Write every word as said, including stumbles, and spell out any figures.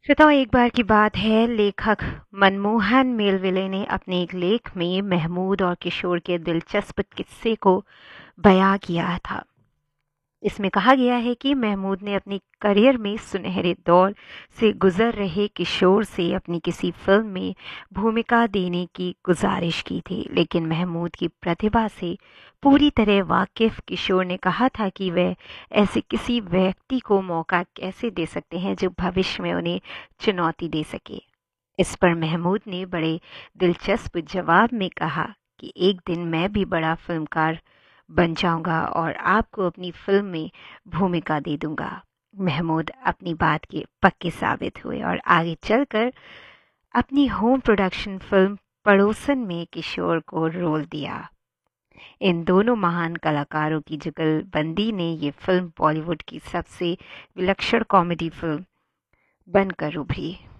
श्रोताओ, एक बार की बात है, लेखक मनमोहन मेलविले ने अपने एक लेख में महमूद और किशोर के दिलचस्प किस्से को बयां किया था। इसमें कहा गया है कि महमूद ने अपनी करियर में सुनहरे दौर से गुजर रहे किशोर से अपनी किसी फिल्म में भूमिका देने की गुजारिश की थी, लेकिन महमूद की प्रतिभा से पूरी तरह वाकिफ किशोर ने कहा था कि वह ऐसे किसी व्यक्ति को मौका कैसे दे सकते हैं जो भविष्य में उन्हें चुनौती दे सके। इस पर महमूद ने बड़े दिलचस्प जवाब में कहा कि एक दिन मैं भी बड़ा फिल्मकार बन जाऊंगा और आपको अपनी फिल्म में भूमिका दे दूंगा। महमूद अपनी बात के पक्के साबित हुए और आगे चलकर अपनी होम प्रोडक्शन फिल्म पड़ोसन में किशोर को रोल दिया। इन दोनों महान कलाकारों की जुगलबंदी ने ये फिल्म बॉलीवुड की सबसे विलक्षण कॉमेडी फिल्म बनकर उभरी।